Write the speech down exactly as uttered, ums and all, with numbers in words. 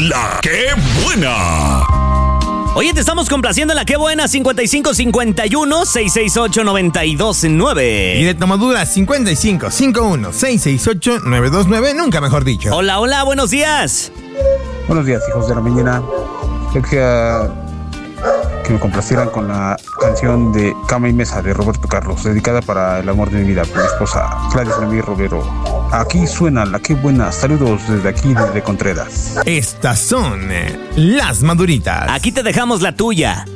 La Qué Buena. Oye, te estamos complaciendo en La Qué Buena. Cincuenta y cinco cincuenta y uno seis seis ocho noventa y dos nueve. Y de Tomadura cincuenta y cinco cincuenta y uno seis seis ocho nueve dos nueve. Nunca mejor dicho. Hola, hola, buenos días. Buenos días, hijos de la mañana. Yo quería que me complacieran con la canción de Cama y Mesa de Roberto Carlos, dedicada para el amor de mi vida, por mi esposa Gladys Ramírez Robero. Aquí suena La Qué Buena. Saludos desde aquí, desde Contreras. Estas son eh, las maduritas. Aquí te dejamos la tuya.